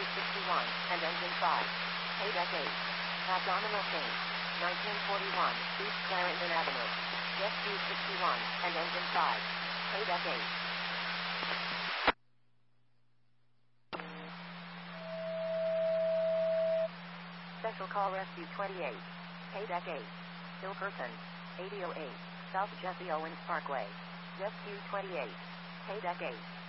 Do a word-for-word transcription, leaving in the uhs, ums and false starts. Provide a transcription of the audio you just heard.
sixty-one, and engine five. Paydeck eight. Abdominal change. nineteen forty-one, East Clarendon Avenue. Rescue sixty-one, and engine five. Paydeck eight. Special call Rescue twenty-eight. Paydeck eight. Still person. eighty oh eight. South Jesse Owens Parkway. Rescue twenty-eight. Paydeck eight.